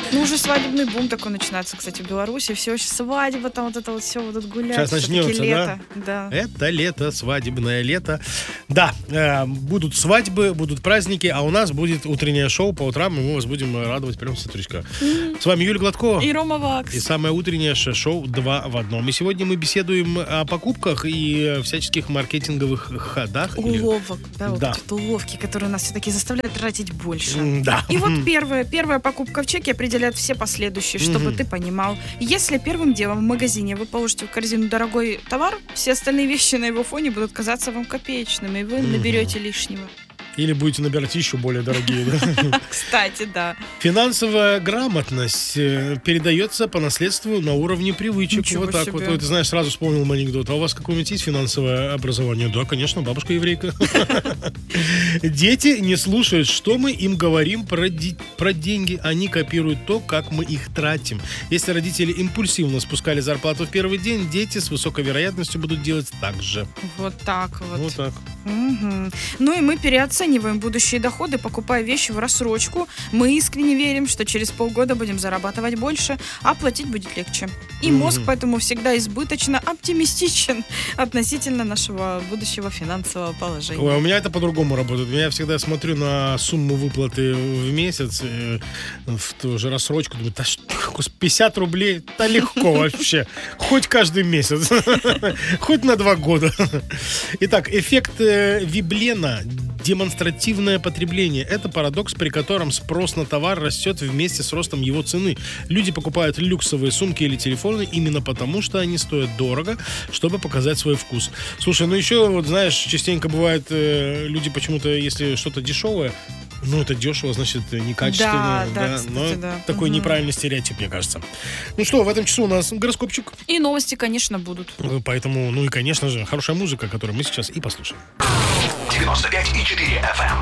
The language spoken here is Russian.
Ну, уже свадебный бум такой начинается, кстати, в Беларуси. Все очень свадьба, там вот это вот все будут гулять. Сейчас начнется, лето. Да? Это лето, свадебное лето. Да, будут свадьбы, будут праздники, а у нас будет утреннее шоу по утрам, и мы вас будем радовать прям с утречка. С вами Юлия Гладкова. И Рома Вакс. И самое утреннее шоу 2 в 1. И сегодня мы беседуем о покупках и всяческих маркетинговых ходах. Уловок, да, вот эти уловки, которые нас все-таки заставляют тратить больше. Да. И вот первая покупка в чеке определяет все последующие, чтобы ты понимал. Если первым делом в магазине вы положите в корзину дорогой товар, все остальные вещи на его фоне будут казаться вам копеечными, и вы наберете лишнего. Или будете набирать еще более дорогие, да? Кстати, да. Финансовая грамотность передается по наследству на уровне привычек. Ничего вот так себе. вот. Ты знаешь, сразу вспомнил мой анекдот. А у вас какое-нибудь есть финансовое образование? Да, конечно, бабушка еврейка. Дети не слушают, что мы им говорим про деньги. Они копируют то, как мы их тратим. Если родители импульсивно спускали зарплату в первый день, дети с высокой вероятностью будут делать так же. Вот так вот. Вот так. Угу. Ну и мы переоцениваем будущие доходы, покупая вещи в рассрочку. Мы искренне верим, что через полгода будем зарабатывать больше, а платить будет легче. И мозг поэтому всегда избыточно оптимистичен относительно нашего будущего финансового положения. Ой, у меня это по-другому работает. Я всегда смотрю на сумму выплаты в месяц, в ту же рассрочку, думаю, 50 рублей, да легко вообще. Хоть каждый месяц. Хоть на 2 года. Итак, эффект Виблена. Демонстративное потребление. Это парадокс, при котором спрос на товар растет вместе с ростом его цены. Люди покупают люксовые сумки или телефоны именно потому, что они стоят дорого, чтобы показать свой вкус. Слушай, ну еще, вот знаешь, частенько бывает, люди почему-то, если что-то дешевое, ну, это дешево, значит, некачественно. Да, кстати, но да. такой неправильный стереотип, мне кажется. Ну что, в этом часу у нас гороскопчик. И новости, конечно, будут. Поэтому, ну и, конечно же, хорошая музыка, которую мы сейчас и послушаем. 95,4 FM.